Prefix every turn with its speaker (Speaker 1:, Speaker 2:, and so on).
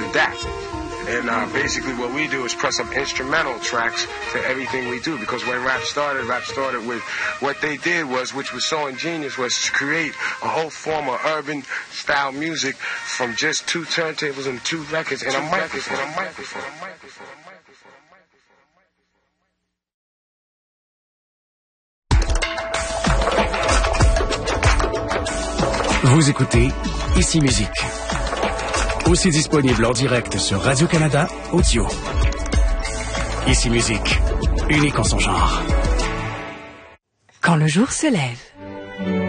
Speaker 1: adapt. And basically what we do is press up instrumental tracks to everything we do. Because when rap started with what they did was, which was so ingenious, was to create a whole form of urban style music from just two turntables and two records and a microphone.
Speaker 2: Vous écoutez Ici Musique. Aussi disponible en direct sur Radio-Canada Audio. Ici Musique, unique en son genre.
Speaker 3: Quand le jour se lève.